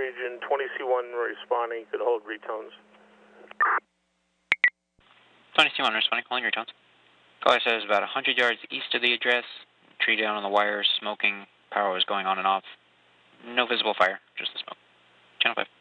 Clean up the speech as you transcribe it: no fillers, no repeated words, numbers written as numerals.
region, 20C1 responding, could hold retones. 20C1 responding, holding retones. Caller says about 100 yards east of the address, tree down on the wire, smoking, power was going on and off. No visible fire, just the smoke. Channel 5.